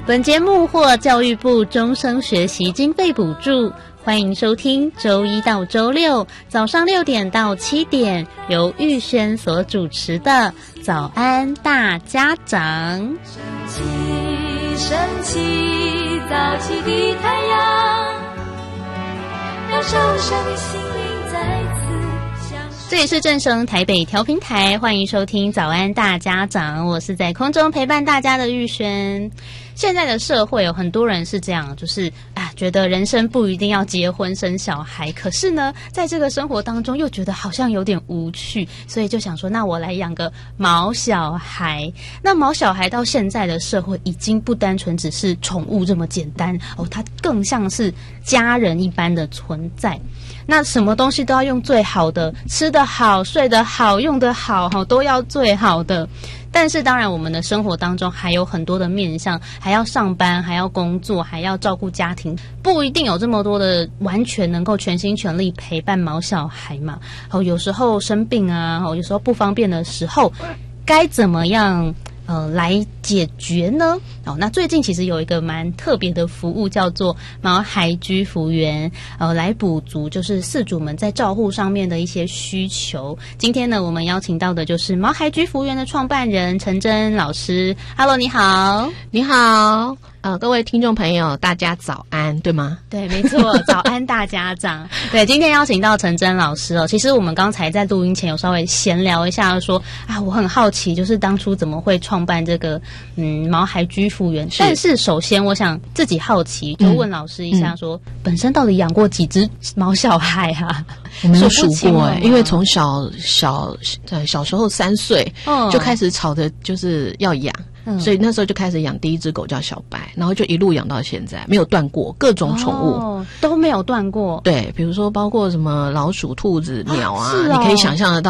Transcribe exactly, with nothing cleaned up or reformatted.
本节目获教育部终生学习经费补助，欢迎收听周一到周六早上六点到七点由玉轩所主持的早安大家长。 升起升起早起的太阳，让受伤的心灵再次相识。 这里是正声台北调频台，欢迎收听早安大家长，我是在空中陪伴大家的玉轩。现在的社会有很多人是这样，就是啊，觉得人生不一定要结婚生小孩，可是呢，在这个生活当中又觉得好像有点无趣，所以就想说，那我来养个毛小孩。那毛小孩到现在的社会已经不单纯只是宠物这么简单哦，它更像是家人一般的存在。那什么东西都要用最好的，吃得好，睡得好，用得好，都要最好的。但是当然我们的生活当中还有很多的面向，还要上班，还要工作，还要照顾家庭，不一定有这么多的完全能够全心全力陪伴毛小孩嘛。哦，有时候生病啊，有时候不方便的时候，该怎么样呃，来解决呢？哦，那最近其实有一个蛮特别的服务，叫做毛孩居服员，呃，来补足就是饲主们在照护上面的一些需求。今天呢，我们邀请到的就是毛孩居服员的创办人陈真老师。Hello， 你好， 你好。呃，各位听众朋友，大家早安，对吗？ 对，没错，早安大家长。对，今天邀请到陈真老师哦。其实我们刚才在录音前有稍微闲聊一下说，啊，我很好奇，就是当初怎么会创办这个嗯毛孩居服员？但是首先我想自己好奇，就问老师一下说，嗯、本身到底养过几只毛小孩啊？ 我没有数过哎、欸，因为从小小呃小时候三岁、嗯、就开始吵着就是要养。嗯、所以那时候就开始养第一只狗叫小白，然后就一路养到现在，没有断过，各种宠物、 哦、都没有断过。 对，比如说包括什么老鼠、兔子、鸟啊， 啊是哦、 你可以想象得到。